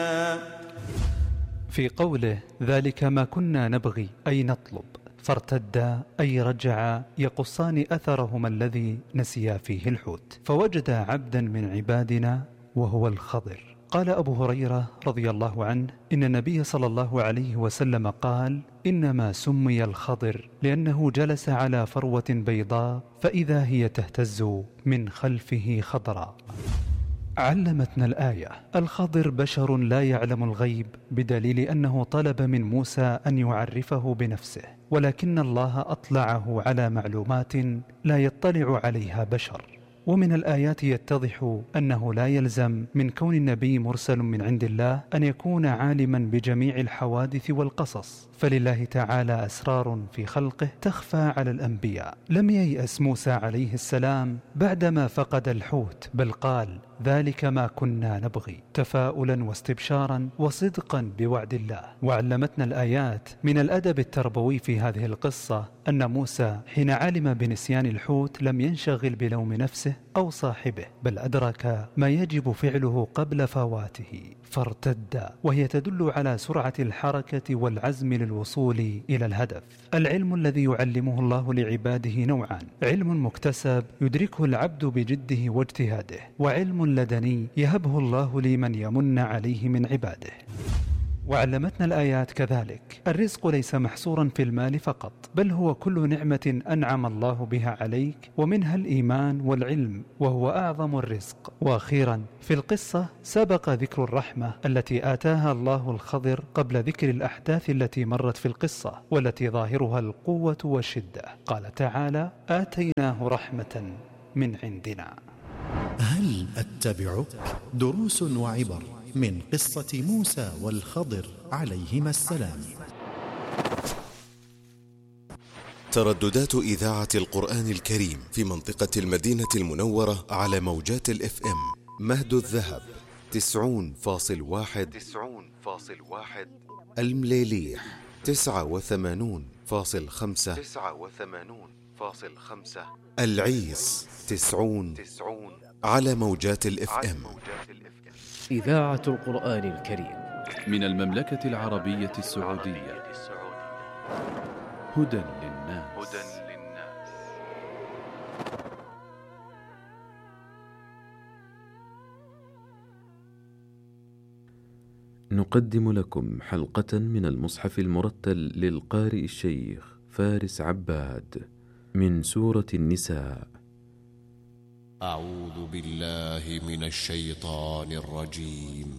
في قوله ذلك ما كنا نبغي أي نطلب، فارتدا أي رجعا يقصان أثرهما الذي نسيا فيه الحوت، فوجد عبدا من عبادنا وهو الخضر. قال أبو هريرة رضي الله عنه إن النبي صلى الله عليه وسلم قال إنما سمي الخضر لأنه جلس على فروة بيضاء فإذا هي تهتز من خلفه خضراء. علمتنا الآية الخضر بشر لا يعلم الغيب، بدليل أنه طلب من موسى أن يعرفه بنفسه، ولكن الله أطلعه على معلومات لا يطلع عليها بشر. ومن الآيات يتضح أنه لا يلزم من كون النبي مرسل من عند الله أن يكون عالما بجميع الحوادث والقصص، فلله تعالى أسرار في خلقه تخفى على الأنبياء. لم ييأس موسى عليه السلام بعدما فقد الحوت، بل قال ذلك ما كنا نبغي، تفاؤلا واستبشارا وصدقا بوعد الله. وعلمتنا الآيات من الأدب التربوي في هذه القصة أن موسى حين علم بنسيان الحوت لم ينشغل بلوم نفسه أو صاحبه، بل أدرك ما يجب فعله قبل فواته فارتد، وهي تدل على سرعة الحركة والعزم للوصول إلى الهدف. العلم الذي يعلمه الله لعباده نوعان: علم مكتسب يدركه العبد بجده واجتهاده، وعلم لدني يهبه الله لمن يمن عليه من عباده. وعلمتنا الآيات كذلك الرزق ليس محصورا في المال فقط، بل هو كل نعمة أنعم الله بها عليك، ومنها الإيمان والعلم وهو أعظم الرزق. وأخيرا في القصة سبق ذكر الرحمة التي آتاها الله الخضر قبل ذكر الأحداث التي مرت في القصة، والتي ظاهرها القوة والشدة. قال تعالى آتيناه رحمة من عندنا. هل أتبعك؟ دروس وعبر من قصة موسى والخضر عليهما السلام. ترددات إذاعة القرآن الكريم في منطقة المدينة المنورة على موجات الإف إم: مهد الذهب 90.1، المليليح 89.5، العيس 90 على موجات الإف إم. إذاعة القرآن الكريم من المملكة العربية السعودية. هدى للناس. نقدم لكم حلقة من المصحف المرتل للقارئ الشيخ فارس عباد من سورة النساء. أعوذ بالله من الشيطان الرجيم.